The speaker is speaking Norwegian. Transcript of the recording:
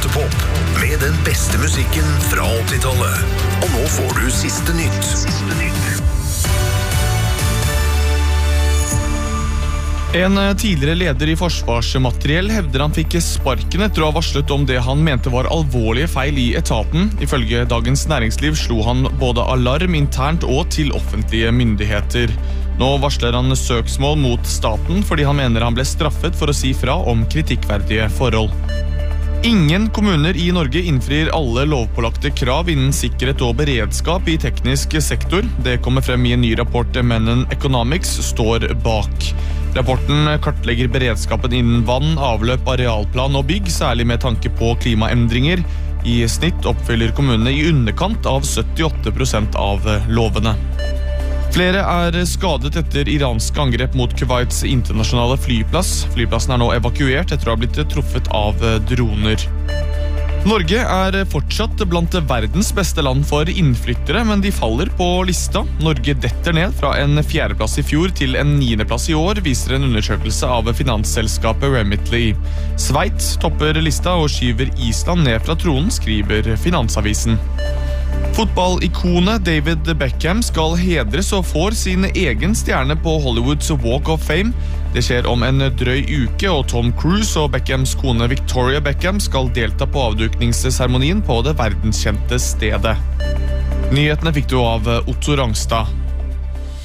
Radiotepopp med den beste musikken fra 80-tallet. Og nå får du siste nytt. En tidligere leder i Forsvarsmateriell hevder han fikk sparken etter å ha varslet om det han mente var alvorlige feil i etaten. Ifølge Dagens Næringsliv slo han både alarm internt og til offentlige myndigheter. Nå varsler han søksmål mot staten fordi han mener han ble straffet for å si fra om kritikkverdige forhold. Ingen kommuner i Norge innfrir alle lovpålagte krav innen sikkerhet og beredskap i teknisk sektor. Det kommer frem i en ny rapport Menon Economics står bak. Rapporten kartlegger beredskapen innen vann, avløp, arealplan og bygg, særlig med tanke på klimaendringer. I snitt oppfyller kommunene i underkant av 78% av lovene. Flere skadet etter iranske angrep mot Kuwaits internasjonale flyplass. Flyplassen nå evakuert etter å ha blitt truffet av droner. Norge fortsatt blant verdens beste land for innflyttere, men de faller på lista. Norge detter ned fra en 4. plass i fjor til en 9. plass i år, viser en undersøkelse av finansselskapet Remitly. Sveits topper lista og skyver Island ned fra tronen, skriver Finansavisen. Fotballikonet David Beckham skal hedres og får sin egen stjerne på Hollywoods Walk of Fame. Det skjer om en drøy uke, og Tom Cruise og Beckhams kone Victoria Beckham skal delta på avdukningsseremonien på det verdenskjente stedet. Nyhetene fikk du av Otto Rangstad.